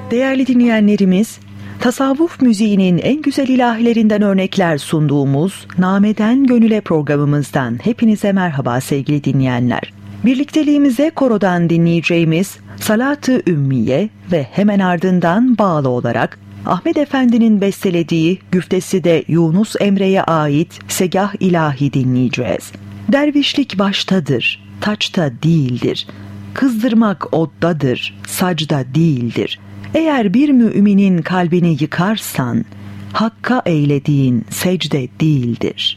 Değerli dinleyenlerimiz, tasavvuf müziğinin en güzel ilahilerinden örnekler sunduğumuz Nameden Gönüle programımızdan hepinize merhaba sevgili dinleyenler. Birlikteliğimize korodan dinleyeceğimiz Salat-ı Ümmiye ve hemen ardından bağlı olarak Ahmet Efendi'nin bestelediği güftesi de Yunus Emre'ye ait Segah İlahi dinleyeceğiz. Dervişlik baştadır, taçta değildir. Kızdırmak oddadır, sacda değildir. Eğer bir müminin kalbini yıkarsan, Hakk'a eylediğin secde değildir.